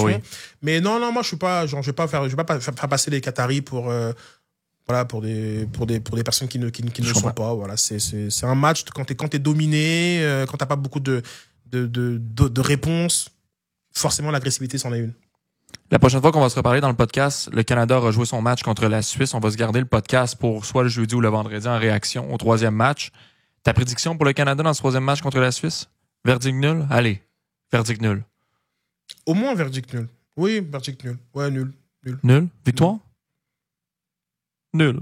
Oui. Mais non, moi je vais pas faire passer les Qataris pour des personnes qui ne sont pas. Voilà, c'est un match quand t'es dominé, quand t'as pas beaucoup de réponses, forcément l'agressivité c'en est une. La prochaine fois qu'on va se reparler dans le podcast, le Canada aura joué son match contre la Suisse. On va se garder le podcast pour soit le jeudi ou le vendredi en réaction au troisième match. Ta prédiction pour le Canada dans ce troisième match contre la Suisse? Verdict nul? Allez, verdict nul. Au moins verdict nul. Oui, verdict nul. Ouais, nul. Nul? Victoire? Nul.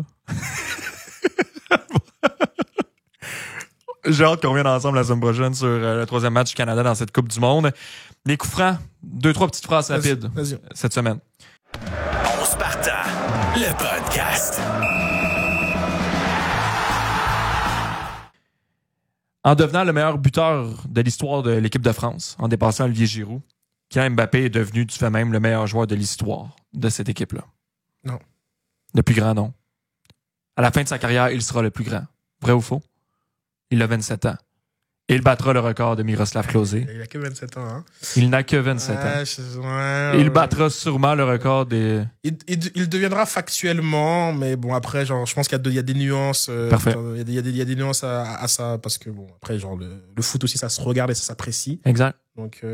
J'ai hâte qu'on revienne ensemble la semaine prochaine sur le troisième match du Canada dans cette Coupe du Monde. Les coups francs, 2-3 petites phrases rapides cette semaine. On se partant, le podcast. En devenant le meilleur buteur de l'histoire de l'équipe de France, en dépassant Olivier Giroud, Kylian Mbappé est devenu du fait même le meilleur joueur de l'histoire de cette équipe-là. Non. Le plus grand, non. À la fin de sa carrière, il sera le plus grand. Vrai ou faux? Il a 27 ans. Et il battra le record de Miroslav Klose. Il a que 27 ans, hein. Il n'a que 27 ans. Il battra sûrement le record des... Il deviendra factuellement, mais bon, après, genre, je pense qu'il y a des nuances. Parfait. Il y a des nuances à ça, parce que bon, après, genre, le foot aussi, ça se regarde et ça s'apprécie. Exact. Donc,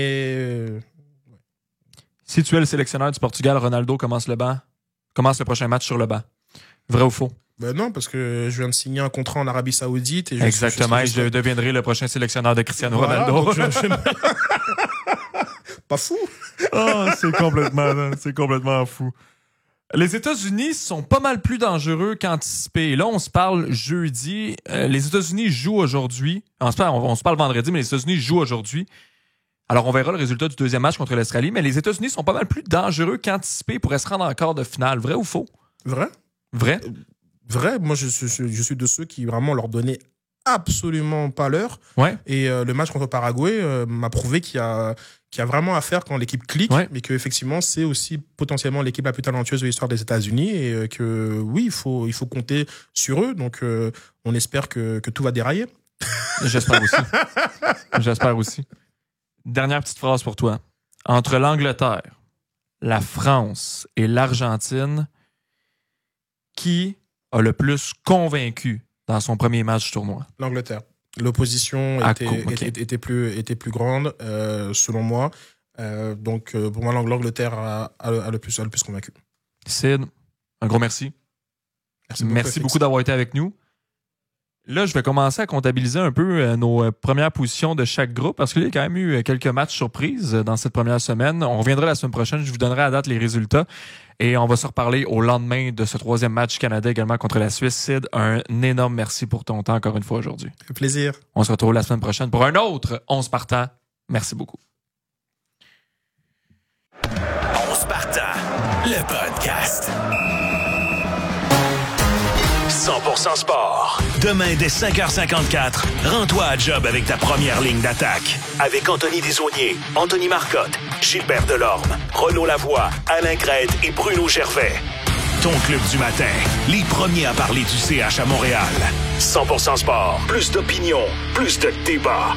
Si tu es le sélectionneur du Portugal, Ronaldo commence le prochain match sur le banc. Vrai ou faux? Ben non, parce que je viens de signer un contrat en Arabie Saoudite. Et exactement, je deviendrai le prochain sélectionneur de Cristiano Ronaldo. Pas fou. Oh, c'est complètement fou. Les États-Unis sont pas mal plus dangereux qu'anticipé. Là, on se parle jeudi. Les États-Unis jouent aujourd'hui. On se parle vendredi, mais les États-Unis jouent aujourd'hui. Alors, on verra le résultat du deuxième match contre l'Australie, mais les États-Unis sont pas mal plus dangereux qu'anticipé pour se rendre en quart de finale. Vrai ou faux? Vrai. Moi, je suis de ceux qui vraiment leur donnaient absolument pas l'heure. Ouais. Et le match contre Paraguay m'a prouvé qu'il y a vraiment à faire quand l'équipe clique, mais qu'effectivement, c'est aussi potentiellement l'équipe la plus talentueuse de l'histoire des États-Unis et que oui, il faut compter sur eux. Donc, on espère que tout va dérailler. J'espère aussi. Dernière petite phrase pour toi. Entre l'Angleterre, la France et l'Argentine, qui a le plus convaincu dans son premier match du tournoi? L'Angleterre. L'opposition était plus grande, selon moi. Donc, pour moi, l'Angleterre a le plus convaincu. Sid, un gros merci. Merci beaucoup d'avoir été avec nous. Là, je vais commencer à comptabiliser un peu nos premières positions de chaque groupe parce qu'il y a quand même eu quelques matchs surprises dans cette première semaine. On reviendra la semaine prochaine. Je vous donnerai à date les résultats et on va se reparler au lendemain de ce troisième match Canada également contre la Suisse. Sid, un énorme merci pour ton temps encore une fois aujourd'hui. Un plaisir. On se retrouve la semaine prochaine pour un autre 11 partants. Merci beaucoup. 11 partants, le podcast. 100% sport. Demain, dès 5h54, rends-toi à job avec ta première ligne d'attaque. Avec Anthony Desaulniers, Anthony Marcotte, Gilbert Delorme, Renaud Lavoie, Alain Crête et Bruno Gervais. Ton club du matin, les premiers à parler du CH à Montréal. 100% sport. Plus d'opinion, plus de débat.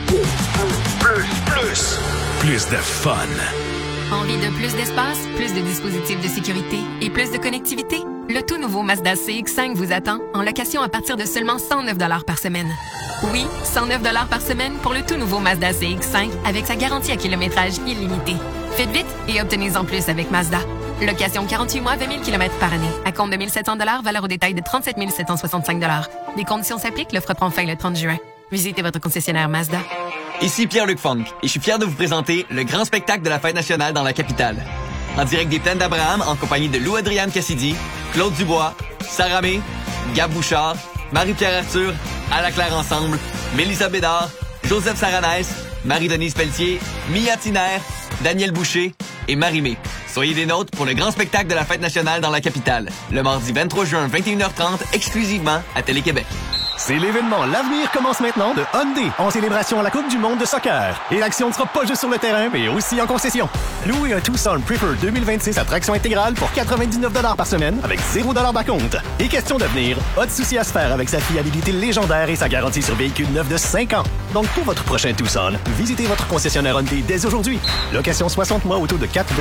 Plus de fun. Envie de plus d'espace, plus de dispositifs de sécurité et plus de connectivité? Le tout nouveau Mazda CX-5 vous attend en location à partir de seulement 109 $ par semaine. Oui, 109 $ par semaine pour le tout nouveau Mazda CX-5 avec sa garantie à kilométrage illimité. Faites vite et obtenez-en plus avec Mazda. Location 48 mois, 20 000 km par année. À compte de 1 700 $, valeur au détail de 37 765 $. Les conditions s'appliquent, l'offre prend fin le 30 juin. Visitez votre concessionnaire Mazda. Ici Pierre-Luc Funk et je suis fier de vous présenter le grand spectacle de la Fête nationale dans la capitale. En direct des Plaines d'Abraham en compagnie de Lou-Adriane Cassidy, Claude Dubois, Sarah May, Gab Bouchard, Marie-Pierre Arthur, À la Claire Ensemble, Mélissa Bédard, Joseph Saranès, Marie-Denise Pelletier, Mia Tiner, Daniel Boucher et Marie-Mé. Soyez des nôtres pour le grand spectacle de la Fête nationale dans la capitale, le mardi 23 juin 21h30 exclusivement à Télé-Québec. C'est l'événement L'Avenir commence maintenant de Hyundai en célébration à la Coupe du monde de soccer. Et l'action ne sera pas juste sur le terrain, mais aussi en concession. Louez un Tucson Preferred 2026 à traction intégrale pour 99 $ par semaine avec 0 $ d'acompte. Et question d'avenir, pas de souci à se faire avec sa fiabilité légendaire et sa garantie sur véhicule neuf de 5 ans. Donc pour votre prochain Tucson, visitez votre concessionnaire Hyundai dès aujourd'hui. Location 60 mois au taux de 4